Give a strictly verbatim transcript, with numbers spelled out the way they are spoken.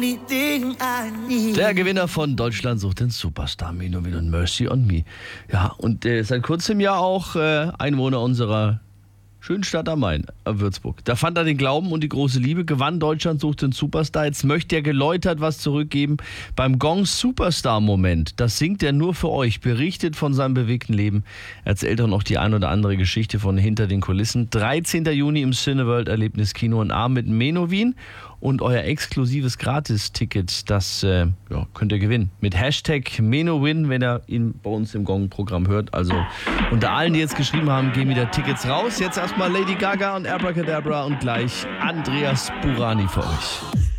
Der Gewinner von Deutschland sucht den Superstar, Menowin und Mercy on Me. Ja, und äh, seit kurzem ja auch äh, Einwohner unserer schönen Stadt am Main, äh, Würzburg. Da fand er den Glauben und die große Liebe, gewann Deutschland sucht den Superstar. Jetzt möchte er geläutert was zurückgeben beim Gong Superstar-Moment. Das singt er nur für euch, berichtet von seinem bewegten Leben, erzählt auch noch die ein oder andere Geschichte von hinter den Kulissen. dreizehnten Juni im Cineworld Erlebnis Kino und Abend mit Menowin. Und euer exklusives Gratis-Ticket, das äh, ja, könnt ihr gewinnen. Mit Hashtag Menowin, wenn ihr ihn bei uns im Gong-Programm hört. Also unter allen, die jetzt geschrieben haben, gehen wieder Tickets raus. Jetzt erstmal Lady Gaga und Abracadabra und gleich Andreas Burani für euch.